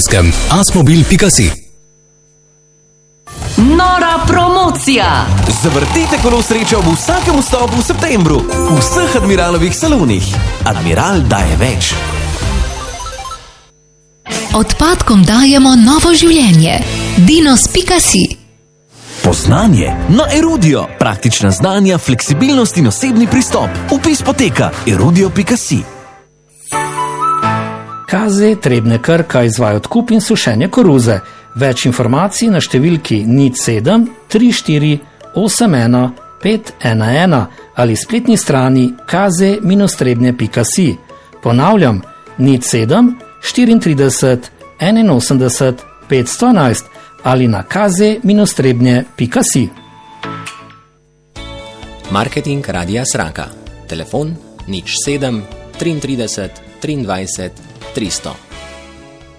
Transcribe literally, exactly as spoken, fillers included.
Gorenjskem. asmobil pika si. Nora promocija! Zavrtite kolo srečo v vsakem vstopu v septembru v vseh Admiralovih salonih. Admiral daje več. Odpadkom dajemo novo življenje. dinos pika si. Poznanje na Erudio. Praktična znanja, fleksibilnost in osebni pristop. Vpis poteka erudio pika si. K Z Trebnje Krka izvaja odkup in sušenje koruze. Več informacij na številki nič sedem tri štiri osem ena pet ena ena ali spletni strani k z trebnje pika si. Ponavljam, nič sedem štiriintrideset enainosemdeset petsto enajst ali na k z trebnje pika si. Marketing Radia Sraka. Telefon nič sedem triintrideset triindvajset tristo.